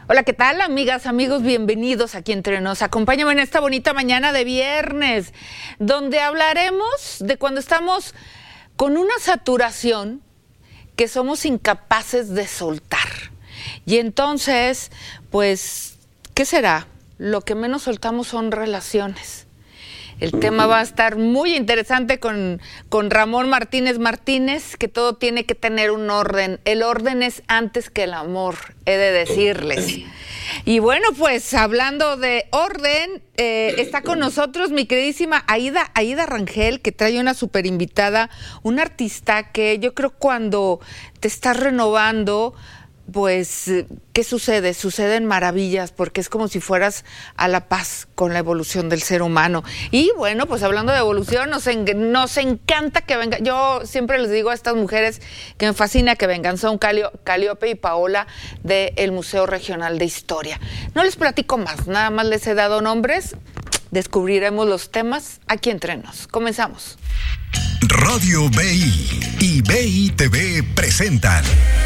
Hola, ¿qué tal, amigas, amigos? Bienvenidos aquí entre nos. Acompáñame en esta bonita mañana de viernes, donde hablaremos de cuando estamos con una saturación que somos incapaces de soltar. Y entonces, pues, ¿qué será? Lo que menos soltamos son relaciones. El tema va a estar muy interesante con Ramón Martínez, que todo tiene que tener un orden. El orden es antes que el amor, he de decirles. Y bueno, pues hablando de orden, está con nosotros mi queridísima Aida Rangel, que trae una súper invitada, una artista que yo creo cuando te estás renovando, pues, ¿qué sucede? Suceden maravillas, porque es como si fueras a la paz con la evolución del ser humano. Y bueno, pues hablando de evolución, nos encanta que venga. Yo siempre les digo a estas mujeres que me fascina que vengan. Son Calíope y Paola del Museo Regional de Historia. No les platico más, nada más les he dado nombres. Descubriremos los temas aquí entre nos. Comenzamos. Radio BI y BI TV presentan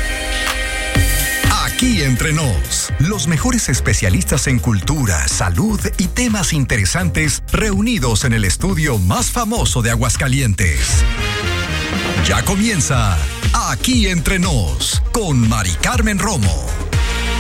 Aquí entre nos, los mejores especialistas en cultura, salud y temas interesantes reunidos en el estudio más famoso de Aguascalientes. Ya comienza Aquí entre nos con Mari Carmen Romo.